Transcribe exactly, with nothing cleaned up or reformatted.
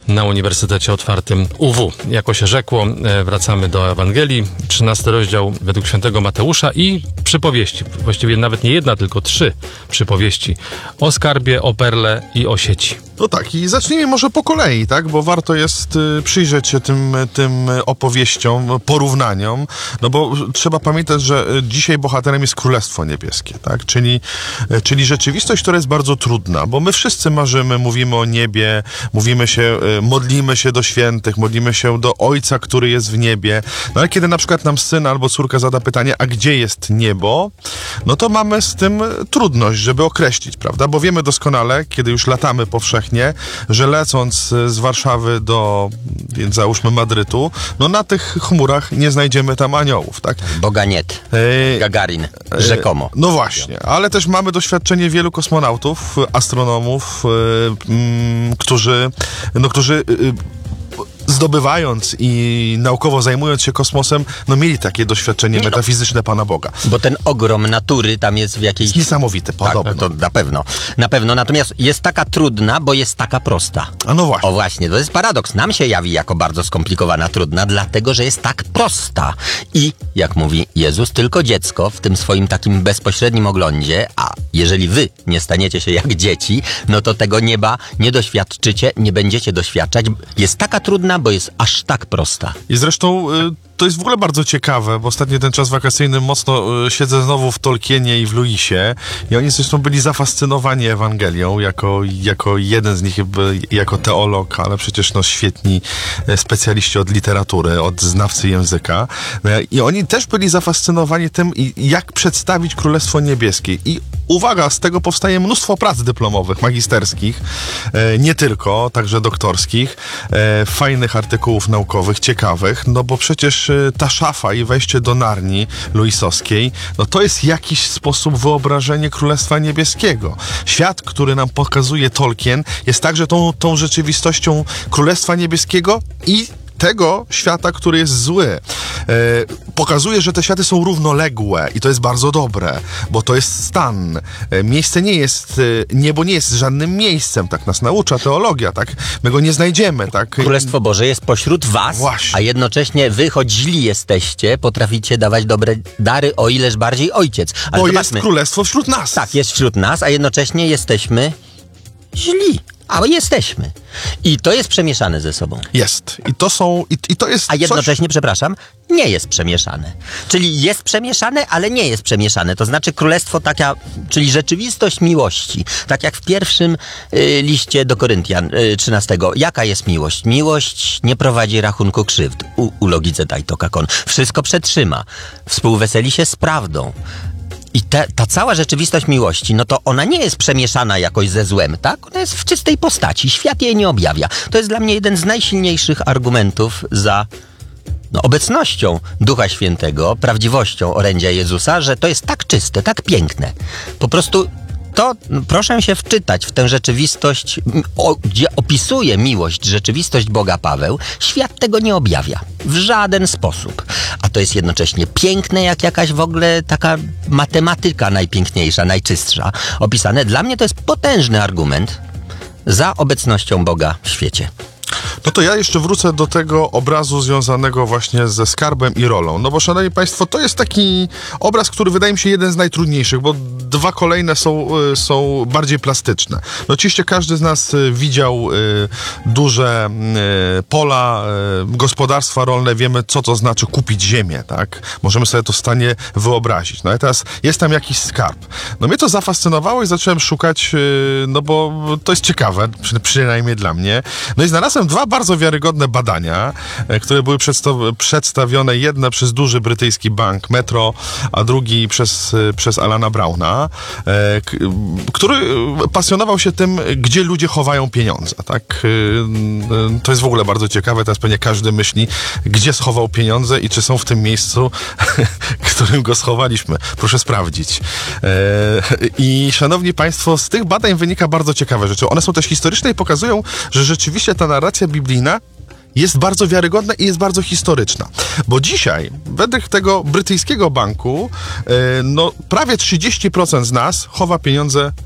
na Uniwersytecie Otwartym U W. Jako się rzekło, wracamy do Ewangelii, trzynasty rozdział według świętego Mateusza i przypowieści. Właściwie nawet nie jedna, tylko trzy przypowieści. O skarbie, o perle i o sieci. No tak, i zacznijmy może po kolei, tak? Bo warto jest y, przyjrzeć się tym, tym opowieściom, porównaniom, no bo trzeba pamiętać, że dzisiaj bohaterem jest Królestwo Niebieskie, tak? Czyli, y, czyli rzeczywistość, która jest bardzo trudna, bo my wszyscy marzymy, mówimy o niebie, mówimy się, y, modlimy się do świętych, modlimy się do Ojca, który jest w niebie, no ale kiedy na przykład nam syn albo córka zada pytanie, a gdzie jest niebo? No to mamy z tym trudność, żeby określić, prawda? Bo wiemy doskonale, kiedy już latamy powszechnie, Nie, że lecąc z Warszawy do, więc załóżmy, Madrytu, no na tych chmurach nie znajdziemy tam aniołów, tak? Boganet, E, Gagarin, rzekomo. No właśnie, ale też mamy doświadczenie wielu kosmonautów, astronomów, y, y, którzy, no, którzy y, zdobywając i naukowo zajmując się kosmosem, no mieli takie doświadczenie metafizyczne Pana Boga. Bo ten ogrom natury tam jest w jakiejś... Jest niesamowity, podobno. Tak, to na pewno. Na pewno. Natomiast jest taka trudna, bo jest taka prosta. A no właśnie. O właśnie, to jest paradoks. Nam się jawi jako bardzo skomplikowana, trudna, dlatego, że jest tak prosta. I, jak mówi Jezus, tylko dziecko w tym swoim takim bezpośrednim oglądzie, a jeżeli wy nie staniecie się jak dzieci, no to tego nieba nie doświadczycie, nie będziecie doświadczać. Jest taka trudna, bo jest aż tak prosta. I zresztą y, to jest w ogóle bardzo ciekawe, bo ostatnio ten czas wakacyjny mocno y, siedzę znowu w Tolkienie i w Lewisie i oni zresztą byli zafascynowani Ewangelią, jako, jako jeden z nich, y, jako teolog, ale przecież no świetni y, specjaliści od literatury, od znawcy języka y, i oni też byli zafascynowani tym, y, jak przedstawić Królestwo Niebieskie. I uwaga, z tego powstaje mnóstwo prac dyplomowych, magisterskich, y, nie tylko, także doktorskich, y, fajnych artykułów naukowych, ciekawych, no bo przecież ta szafa i wejście do Narni Lewisowskiej, no to jest jakiś sposób wyobrażenie Królestwa Niebieskiego. Świat, który nam pokazuje Tolkien, jest także tą, tą rzeczywistością Królestwa Niebieskiego i tego świata, który jest zły. E, pokazuje, że te światy są równoległe i to jest bardzo dobre, bo to jest stan. E, miejsce nie jest, e, niebo nie jest żadnym miejscem, tak nas naucza teologia, tak? My go nie znajdziemy, tak? Królestwo Boże jest pośród was, Właśnie. a jednocześnie wy, choć źli jesteście, potraficie dawać dobre dary, o ileż bardziej Ojciec. Ale bo zobaczmy, jest Królestwo wśród nas. tak, jest wśród nas, a jednocześnie jesteśmy źli. A jesteśmy. I to jest przemieszane ze sobą. Jest. I to są, i, i to jest A jednocześnie, coś... przepraszam, nie jest przemieszane. Czyli jest przemieszane, ale nie jest przemieszane. To znaczy królestwo taka, czyli rzeczywistość miłości. Tak jak w pierwszym y, liście do Koryntian y, trzynastego. Jaka jest miłość? Miłość nie prowadzi rachunku krzywd. U, u logice Dajtoka Kon. Wszystko przetrzyma. Współweseli się z prawdą. I te, ta cała rzeczywistość miłości, no to ona nie jest przemieszana jakoś ze złem, tak? Ona jest w czystej postaci. Świat jej nie objawia. To jest dla mnie jeden z najsilniejszych argumentów za no, obecnością Ducha Świętego, prawdziwością orędzia Jezusa, że to jest tak czyste, tak piękne. Po prostu to proszę się wczytać w tę rzeczywistość, o, gdzie opisuje miłość, rzeczywistość Boga Paweł. Świat tego nie objawia. W żaden sposób. A to jest jednocześnie piękne, jak jakaś w ogóle taka matematyka najpiękniejsza, najczystsza. Opisane. Dla mnie to jest potężny argument za obecnością Boga w świecie. No to ja jeszcze wrócę do tego obrazu związanego właśnie ze skarbem i rolą. No bo, szanowni państwo, to jest taki obraz, który wydaje mi się jeden z najtrudniejszych, bo dwa kolejne są, są bardziej plastyczne. No oczywiście każdy z nas widział y, duże y, pola, y, gospodarstwa rolne, wiemy, co to znaczy kupić ziemię, tak? Możemy sobie to w stanie wyobrazić. No i teraz jest tam jakiś skarb. No mnie to zafascynowało i zacząłem szukać, y, no bo to jest ciekawe, przy, przynajmniej dla mnie. No i znalazłem dwa bardzo wiarygodne badania, które były przedstaw- przedstawione, jedne przez duży brytyjski bank Metro, a drugi przez, przez Alana Browna, e, k- który pasjonował się tym, gdzie ludzie chowają pieniądze, tak? E, to jest w ogóle bardzo ciekawe, teraz pewnie każdy myśli, gdzie schował pieniądze i czy są w tym miejscu, w którym go schowaliśmy. Proszę sprawdzić. E, I szanowni państwo, z tych badań wynika bardzo ciekawe rzeczy. One są też historyczne i pokazują, że rzeczywiście ta narracja biblijna jest bardzo wiarygodna i jest bardzo historyczna. Bo dzisiaj, według tego brytyjskiego banku, yy, no prawie trzydzieści procent z nas chowa pieniądze